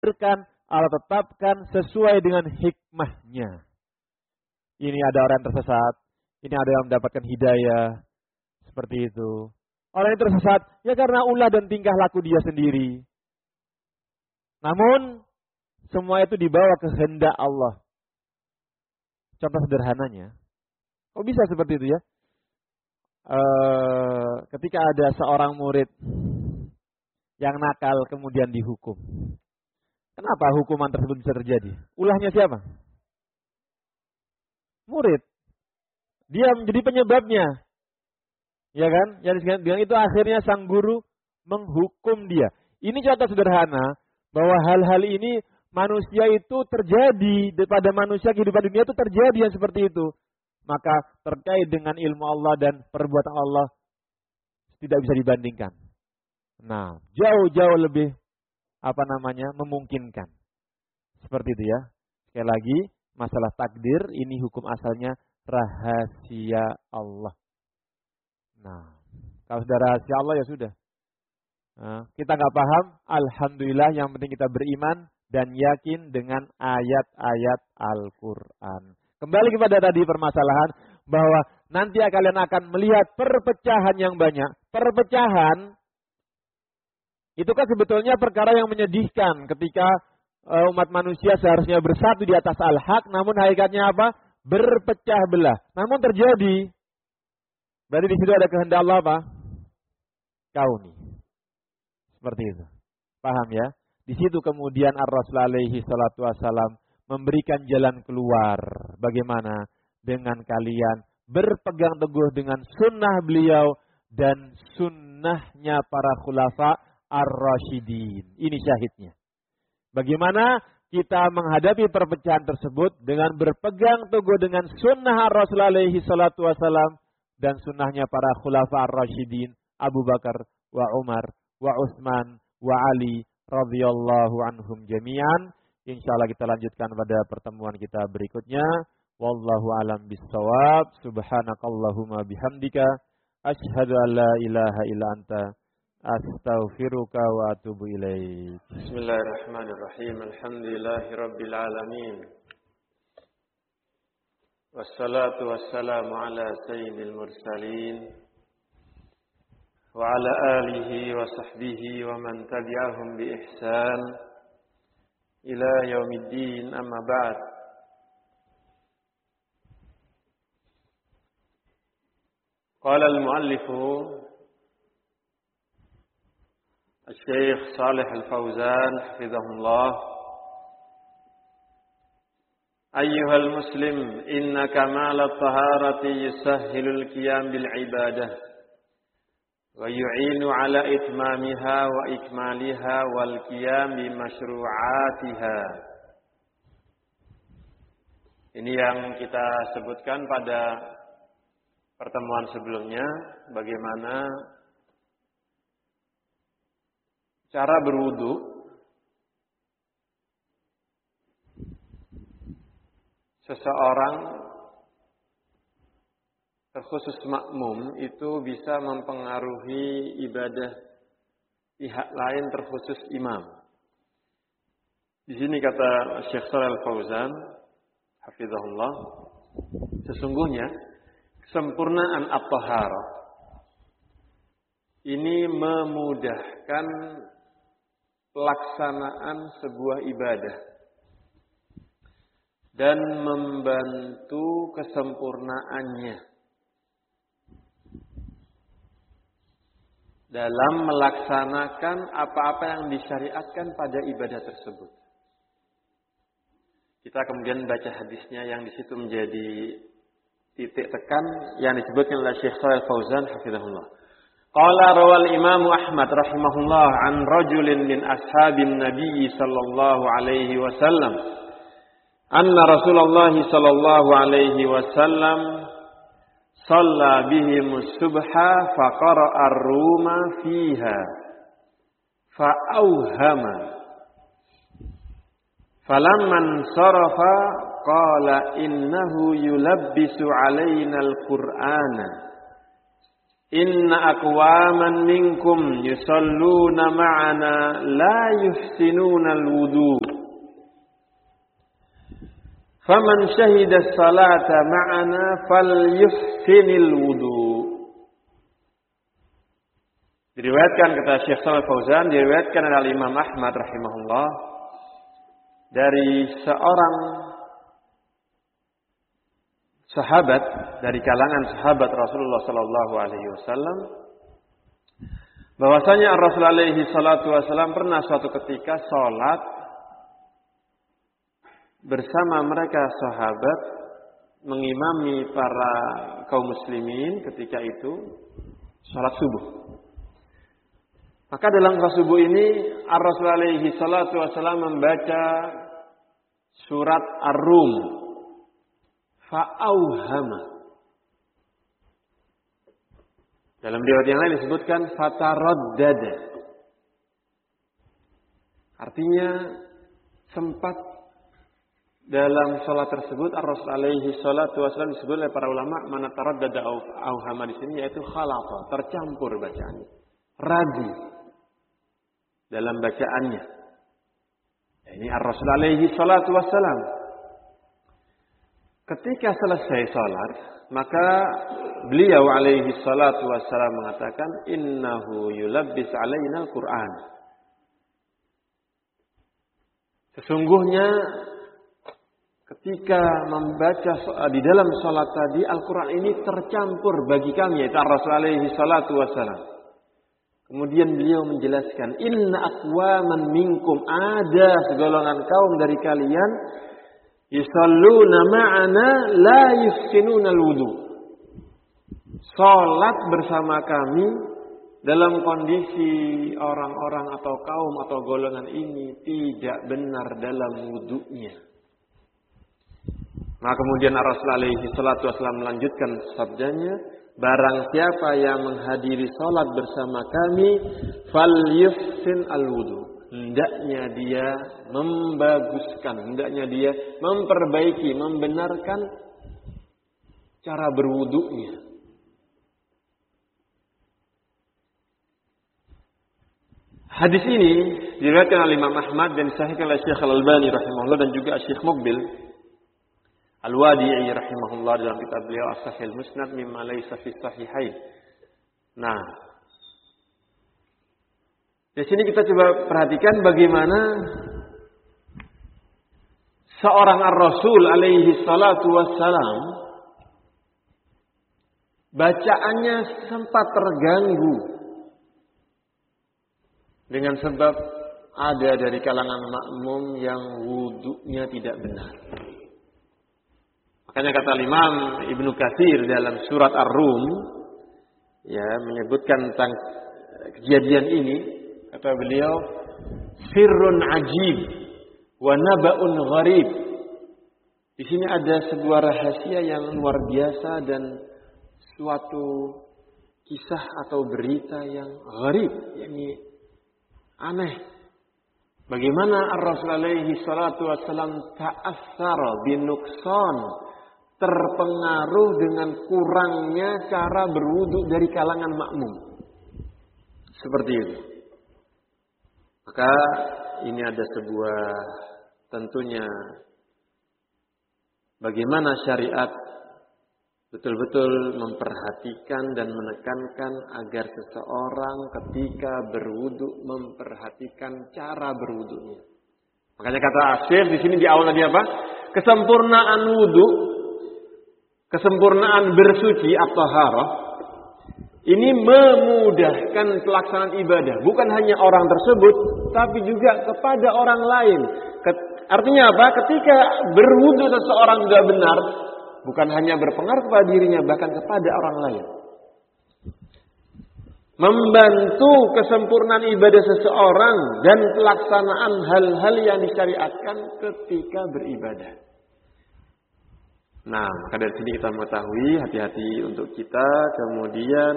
Allah tetapkan sesuai dengan hikmahnya. Ini ada orang yang tersesat, ini ada yang mendapatkan hidayah, seperti itu. Orang yang tersesat, ya karena ulah dan tingkah laku dia sendiri. Namun, semua itu dibawa kehendak Allah. Contoh sederhananya, kok bisa seperti itu ya? Ketika ada seorang murid yang nakal kemudian dihukum. Kenapa hukuman tersebut bisa terjadi? Ulahnya siapa? Murid. Dia menjadi penyebabnya. Ya kan? Yang dengan itu akhirnya sang guru menghukum dia. Ini contoh sederhana bahwa hal-hal ini manusia itu terjadi pada manusia, kehidupan dunia itu terjadi yang seperti itu. Maka terkait dengan ilmu Allah dan perbuatan Allah tidak bisa dibandingkan. Nah, jauh-jauh lebih memungkinkan. Seperti itu ya. Sekali lagi, masalah takdir ini hukum asalnya rahasia Allah. Nah, kalau sudah rahasia Allah ya sudah. Nah, kita nggak paham, alhamdulillah yang penting kita beriman dan yakin dengan ayat-ayat Al-Quran. Kembali kepada tadi permasalahan bahwa nanti kalian akan melihat perpecahan yang banyak. Perpecahan itu kan sebetulnya perkara yang menyedihkan ketika umat manusia seharusnya bersatu di atas al-haq, namun hakikatnya apa? Berpecah belah. Namun terjadi. Berarti di situ ada kehendak Allah apa? Kauni. Seperti itu. Paham ya? Di situ kemudian Ar-Rasul alaihi salatu wassalam memberikan jalan keluar. Bagaimana? Dengan kalian berpegang teguh dengan sunnah beliau dan sunnahnya para khulafa Ar-Rasyidin. Ini syahidnya. Bagaimana kita menghadapi perpecahan tersebut dengan berpegang teguh dengan sunnah Ar-Rasul alaihi salatu wassalam dan sunnahnya para khulafa Ar-Rasyidin, Abu Bakar wa Umar wa Utsman wa Ali radhiyallahu anhum jami'an. Insyaallah kita lanjutkan pada pertemuan kita berikutnya. Wallahu alam bissawab. Subhanakallahumma bihamdika asyhadu an la ilaha illa anta astaghfiruka wa atubu ilaik. Bismillahirrahmanirrahim. Alhamdulillahirabbil alamin. Wassalatu wassalamu ala sayyidil mursalin wa ala alihi wa sahbihi wa man tabi'ahum bi ihsan ila yaumiddin, amma ba'd. Qala al-muallifu Al-Syeikh Shalih Al-Fauzan hafizahullah, ayyuhal muslim, inna kamal at-taharati yusahhilul qiyam bil ibadah wa yu'inu ala itmamiha wa ikmaliha wal qiyam bi masyru'atiha. Ini yang kita sebutkan pada pertemuan sebelumnya, bagaimana cara berwudu seseorang terkhusus makmum itu bisa mempengaruhi ibadah pihak lain terkhusus imam. Di sini kata Syekh Shalih Al-Fauzan hafizahullah, sesungguhnya kesempurnaan at-taharah ini memudahkan pelaksanaan sebuah ibadah dan membantu kesempurnaannya dalam melaksanakan apa-apa yang disyariatkan pada ibadah tersebut. Kita kemudian baca hadisnya yang di situ menjadi titik tekan yang disebutkan oleh Syekh Shalih Al-Fauzan hafizahullah. Qala rawal Imam Ahmad rahimahullah an rajulin min ashabin Nabi sallallahu alaihi wasallam anna Rasulullah sallallahu alaihi wasallam shalla bihim subha fa qara'a ar-ruma fiha fa auhama falamman sarafa qala innahu yulabbisu alaina al-Qur'ana inna aqwaman minkum yusalluna ma'ana la yuhsinuna al-wudu. Faman syahida as-salata ma'ana falyuhsinil wudu. Diriwayatkan kata Syekh Shalih Fauzan, diriwayatkan oleh Imam Ahmad rahimahullah dari seorang sahabat dari kalangan sahabat Rasulullah sallallahu alaihi wasallam bahwasanya Rasulullah alaihi salatu wasallam pernah suatu ketika salat bersama mereka sahabat mengimami para kaum muslimin ketika itu salat subuh. Maka dalam salat subuh ini Rasulullah alaihi salatu wasallam membaca surat Ar-Rum. Fa'auhama. Dalam riwayat yang lain disebutkan fataraddada. Artinya sempat dalam salat tersebut Rasul alaihi salatu wasallam disebut oleh para ulama mana taraddada auhama di sini yaitu khalafa, tercampur bacaannya. Ragu dalam bacaannya. Ini Rasul alaihi salatu wasallam. Ketika selesai salat, maka beliau alaihi salatu wassalam mengatakan innahu yulabbis alaina al-Qur'an. Sesungguhnya ketika membaca di dalam salat tadi Al-Qur'an ini tercampur bagi kami yaitu Rasul alaihi salatu wassalam. Kemudian beliau menjelaskan inna aqwaman minkum, ada segolongan kaum dari kalian yusalluna ma'ana la yuhsinuna al-wudu. Salat bersama kami dalam kondisi orang-orang atau kaum atau golongan ini tidak benar dalam wudunya. Maka kemudian Rasulullah alaihi salatu wasallam melanjutkan sabdanya, barang siapa yang menghadiri salat bersama kami falyuhsin al-wudu. Hendaknya dia membaguskan, hendaknya dia memperbaiki, membenarkan cara berwudunya. Hadis ini diriwayatkan oleh Imam Ahmad dan disahihkan oleh Syekh Al-Albani rahimahullah dan juga Syekh Muqbil Al-Wadi'i rahimahullah dalam kitab beliau As-Sahih Musnad mimma laysa fi sahihain. Nah, di sini kita coba perhatikan bagaimana seorang Ar-Rasul alaihi salatu wassalam bacaannya sempat terganggu dengan sebab ada dari kalangan makmum yang wudunya tidak benar. Makanya kata Imam Ibnu Katsir dalam surat Ar-Rum ya menyebutkan tentang kejadian ini. Kata beliau, sirrun ajib wa naba'un gharib. Di sini ada sebuah rahasia yang luar biasa dan suatu kisah atau berita yang gharib, yakni aneh. Bagaimana Ar-Rasul alaihi salatu wassalam ta'assara binuksan, terpengaruh dengan kurangnya cara berwudu dari kalangan makmum. Seperti itu. Maka ini ada sebuah tentunya bagaimana syariat betul-betul memperhatikan dan menekankan agar seseorang ketika berwudu memperhatikan cara berwudunya. Makanya kata Syekh di sini di awal tadi apa? Kesempurnaan wudu, kesempurnaan bersuci atau taharah ini memudahkan pelaksanaan ibadah. Bukan hanya orang tersebut, tapi juga kepada orang lain. Artinya apa? Ketika berwudu seseorang tidak benar, bukan hanya berpengaruh kepada dirinya, bahkan kepada orang lain. Membantu kesempurnaan ibadah seseorang dan pelaksanaan hal-hal yang disyariatkan ketika beribadah. Nah, maka dari sini kita mengetahui hati-hati untuk kita, kemudian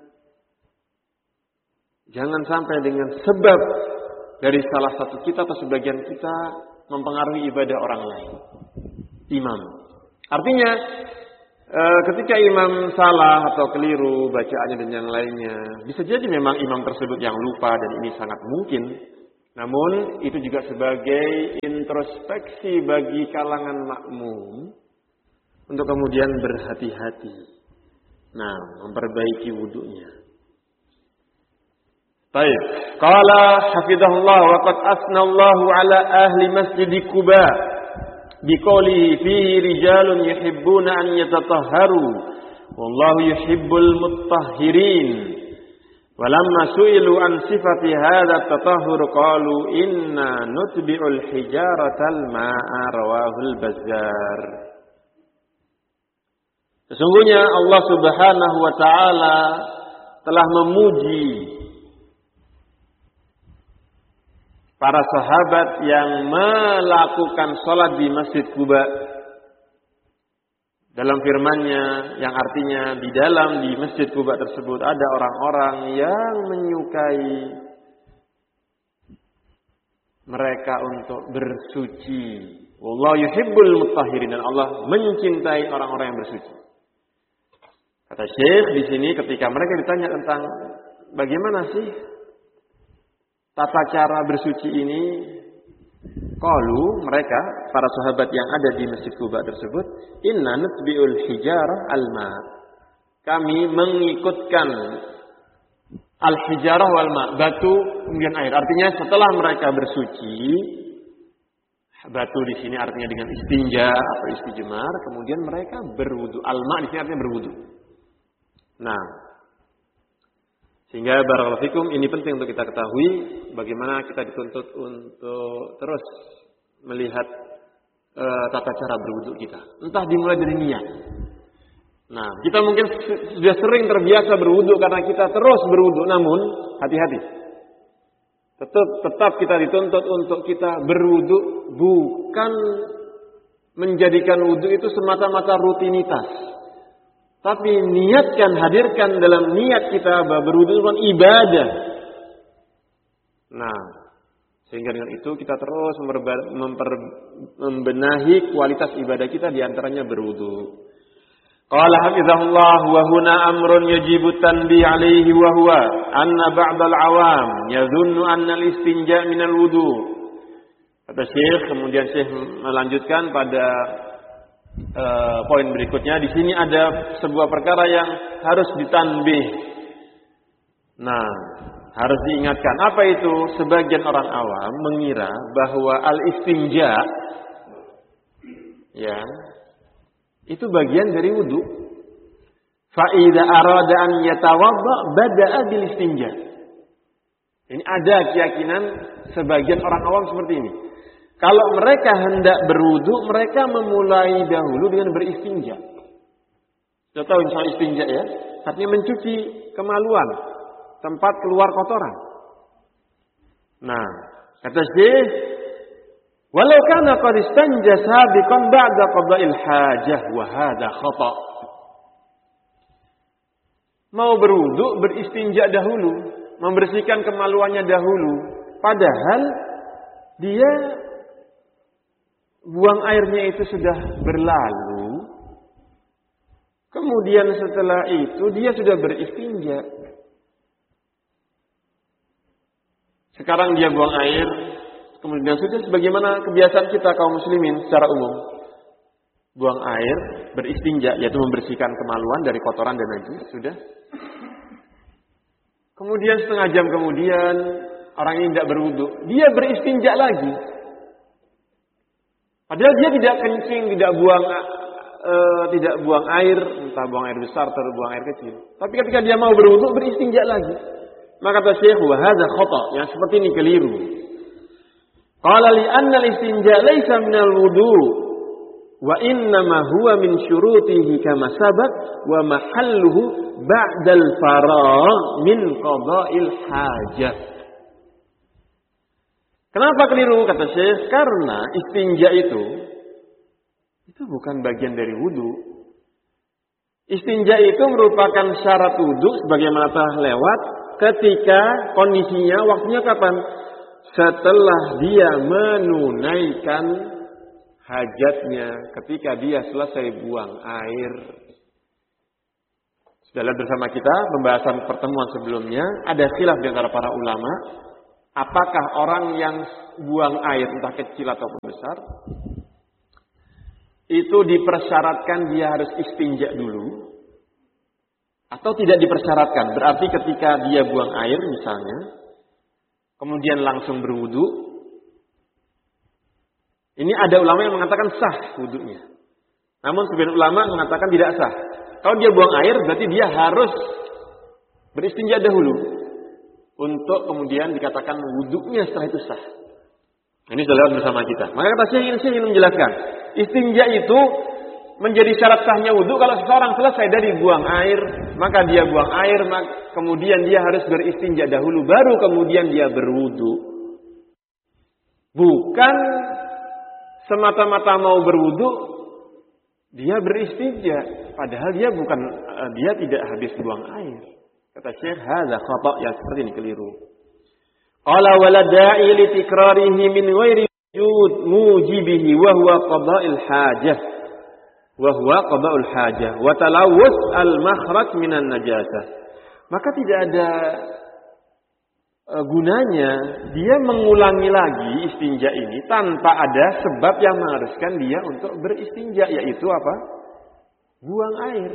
jangan sampai dengan sebab dari salah satu kita atau sebagian kita mempengaruhi ibadah orang lain. Imam. Artinya ketika imam salah atau keliru bacaannya dan yang lainnya, bisa jadi memang imam tersebut yang lupa dan ini sangat mungkin. Namun itu juga sebagai introspeksi bagi kalangan makmum untuk kemudian berhati-hati. Nah, memperbaiki wudunya. Baik. Qala hafizahullah wa qad asnallahu ala ahli masjid Quba biqoulihi fihi rijalun yuhibbuna an yatatahharu wallahu yuhibbul mutahhirin. Walamma su'ilu an sifati hadha at-tatahhur qalu inna nutbi'ul hijaratal ma'a rawahul Bazzar. Sesungguhnya Allah Subhanahu wa taala telah memuji para sahabat yang melakukan salat di Masjid Quba dalam firman-Nya yang artinya di Masjid Quba tersebut ada orang-orang yang menyukai mereka untuk bersuci. Wallahu yuhibbul mutahhirin, dan Allah mencintai orang-orang yang bersuci. Kata Syekh di sini ketika mereka ditanya tentang bagaimana sih tata cara bersuci ini, qalu mereka para sahabat yang ada di Masjid Quba tersebut, inna nutbi'ul hijarah al-ma. Kami mengikutkan al-hijarah wal ma, batu kemudian air. Artinya setelah mereka bersuci, batu di sini artinya dengan istinja atau istijmar, kemudian mereka berwudu. Al-ma di sini artinya berwudu. Nah, sehingga barakallahu fikum, ini penting untuk kita ketahui bagaimana kita dituntut untuk terus melihat tata cara berwudu kita. Entah dimulai dari niat. Nah, kita mungkin sudah sering terbiasa berwudu karena kita terus berwudu, namun hati-hati. Tetap kita dituntut untuk kita berwudu, bukan menjadikan wudu itu semata-mata rutinitas. Tapi niatkan, hadirkan dalam niat kita bahwa berwudu itu ibadah. Nah, sehingga dengan itu kita terus membenahi kualitas ibadah kita, diantaranya berwudu. Qala hafizahullah wa huna amrun yajibu tanbih alaihi wa huwa anna ba'dal awam yadhunnu anna al-istinja' min al-wudu. Kata Syekh, kemudian Syekh melanjutkan pada poin berikutnya. Di sini ada sebuah perkara yang harus ditanbih. Nah, harus diingatkan. Apa itu? Sebagian orang awam mengira bahwa al-istinja itu bagian dari wudu. Fa idza arada an yatawadda bada'a bil istinja. Ini ada keyakinan sebagian orang awam seperti ini. Kalau mereka hendak berwudu, mereka memulai dahulu dengan beristinja. Sudah tahu misalnya istinja ya? Artinya mencuci kemaluan, tempat keluar kotoran. Nah, kata Syekh, walau kana qad istanja sabiqan ba'da qada'il hajah wa hadha khata'. Mau berwudu, beristinja dahulu, membersihkan kemaluannya dahulu, padahal dia buang airnya itu sudah berlalu. Kemudian setelah itu dia sudah beristinja. Sekarang dia buang air, kemudian sudah sebagaimana kebiasaan kita kaum muslimin secara umum. Buang air, beristinja, yaitu membersihkan kemaluan dari kotoran dan najis, sudah. Kemudian setengah jam kemudian orang ini tidak berwudu, dia beristinja lagi. Padahal dia tidak kencing, tidak buang air, entah buang air besar atau buang air kecil. Tapi ketika dia mau berwudu, beristinja lagi. Maka kata Syekh, wa hadza khata', yang seperti ini keliru. Qala li anna al-istinja laysa min al-wudu wa innama huwa min syurutihi kama sabaq wa mahalluhu ba'da al-faragh min qada'il hajah. Kenapa keliru kata Syekh? Karena istinja itu bukan bagian dari wudu. Istinja itu merupakan syarat wudu sebagaimana telah lewat ketika kondisinya waktunya kapan? Setelah dia menunaikan hajatnya, ketika dia selesai buang air. Sudah lihat bersama kita pembahasan pertemuan sebelumnya, ada khilaf di antara para ulama, apakah orang yang buang air entah kecil ataupun besar itu dipersyaratkan dia harus istinja dulu atau tidak dipersyaratkan. Berarti ketika dia buang air misalnya, kemudian langsung berwudu, ini ada ulama yang mengatakan sah wudunya. Namun sebagian ulama mengatakan tidak sah. Kalau dia buang air berarti dia harus beristinja dahulu untuk kemudian dikatakan wudunya setelah itu sah. Ini sudah lewat bersama kita. Maka kata saya ingin menjelaskan, istinja itu menjadi syarat sahnya wudu kalau seseorang selesai dari buang air, maka dia buang air, kemudian dia harus beristinja dahulu, baru kemudian dia berwudu. Bukan semata-mata mau berwudu, dia beristinja, padahal dia tidak habis buang air. Kata Syekh, hadza khata', yang seperti ini keliru. Qala wala da'i li tikrarihi min ghairi wujud mujibihi wa huwa qada'il hajah. Wa huwa qada'ul hajah wa talawus al-makhraj minan najasah. Maka tidak ada gunanya dia mengulangi lagi istinja ini tanpa ada sebab yang mengharuskan dia untuk beristinja, yaitu apa? Buang air.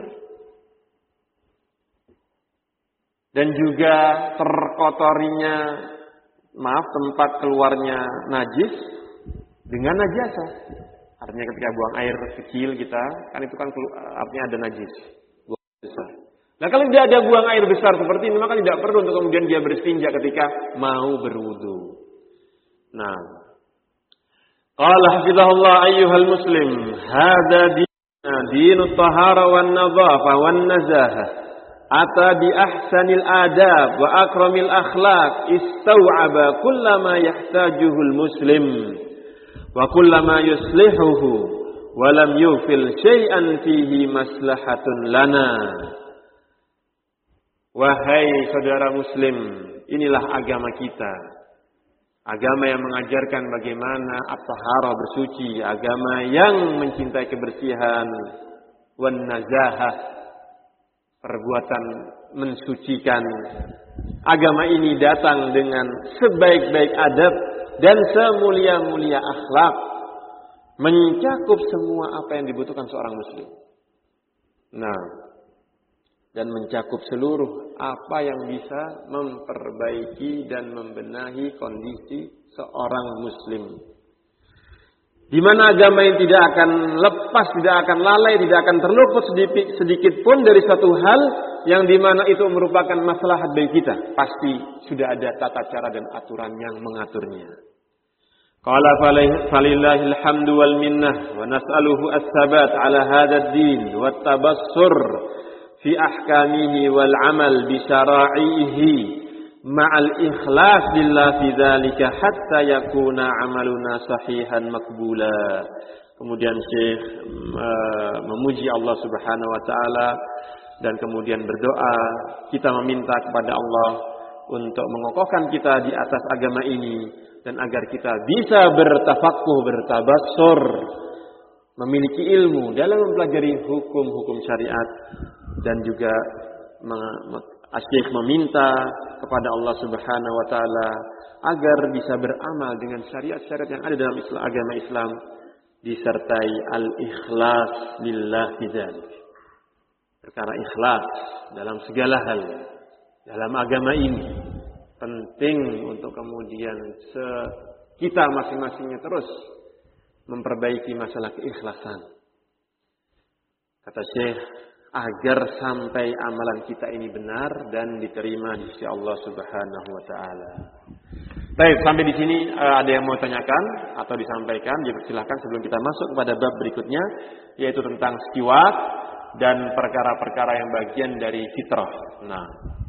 Dan juga terkotorinya, tempat keluarnya najis dengan najasah. Artinya ketika buang air kecil kita, kan itu kan artinya ada najis. Buang air besar. Nah kalau tidak ada buang air besar seperti ini, maka tidak perlu untuk kemudian dia beristinja ketika mau berwudu. Nah, qala hafizahullah ayyuhal muslim, hadza dinut tahara wan nadhafa wan nazahah. Ata bi ahsanil adab wa akramil akhlaq, istau'aba kullama yahtajuhul muslim wa kullama yuslihuhu wa lam yufil syai'an fihi maslahatun lana. Wahai saudara muslim, inilah agama kita. Agama yang mengajarkan bagaimana at-taharah, bersuci, agama yang mencintai kebersihan, wan nazahah, perbuatan mensucikan. Agama ini datang dengan sebaik-baik adab dan semulia-mulia akhlak, mencakup semua apa yang dibutuhkan seorang muslim. Nah, dan mencakup seluruh apa yang bisa memperbaiki dan membenahi kondisi seorang muslim. Di mana agama yang tidak akan lepas, tidak akan lalai, tidak akan terluput sedikit pun dari satu hal yang di mana itu merupakan maslahat bagi kita. Pasti sudah ada tata cara dan aturan yang mengaturnya. Qala falillahil hamdu wal minnah wa nas'aluhu as-sabat ala hadzal din wat tabassur fi ahkamihi wal amal bi syara'ihi ma'al ikhlas lillah fi dzalika hatta yakuna amaluna sahihan maqbula. Kemudian Syekh memuji Allah Subhanahu wa taala dan kemudian berdoa, kita meminta kepada Allah untuk mengokohkan kita di atas agama ini dan agar kita bisa bertafaqquh, bertabassur, memiliki ilmu dalam mempelajari hukum-hukum syariat, dan juga Syekh meminta kepada Allah Subhanahu wa taala agar bisa beramal dengan syariat-syariat yang ada dalam agama Islam, disertai al-ikhlas lillah fi dzalik. Perkara ikhlas dalam segala hal dalam agama ini penting untuk kemudian kita masing-masingnya terus memperbaiki masalah keikhlasan. Kata Syekh, agar sampai amalan kita ini benar dan diterima di sisi Allah Subhanahu wa taala. Baik, sampai di sini ada yang mau tanyakan atau disampaikan, silakan sebelum kita masuk kepada bab berikutnya, yaitu tentang siwak dan perkara-perkara yang bagian dari fitrah. Nah,